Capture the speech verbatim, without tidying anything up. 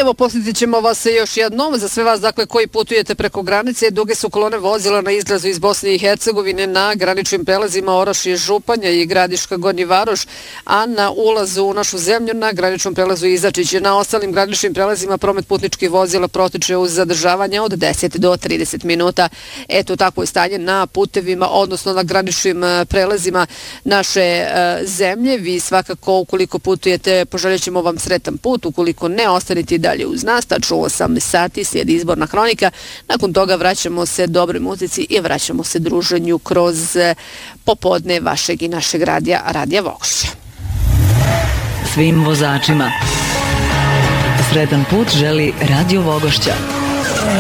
evo, posjetit ćemo vas još jednom. Za sve vas, dakle, koji putujete preko granice, duge su kolone vozila na izlazu iz Bosne i Hercegovine na graničnim prelazima Orašje, Županja i Gradiška, Gornji Varoš, a na ulazu u našu zemlju na graničnom prelazu Izačić. Na ostalim graničnim prelazima promet putničkih vozila protiče uz zadržavanje od deset do trideset minuta. Eto, tako je stanje na putevima, odnosno na graničnim prelazima naše e, zemlje. Vi svakako, ukoliko putujete, poželjet ćemo vam sretan put. Ukoliko ne, ostanite i dalje uz nas. Tačno u osamnaest sati slijedi izborna hronika. Nakon toga vraćamo se dobroj muzici i vraćamo se druženju kroz popodne vašeg i našeg radija, Radija Vogošća. Svim vozačima sretan put želi Radio Vogošća.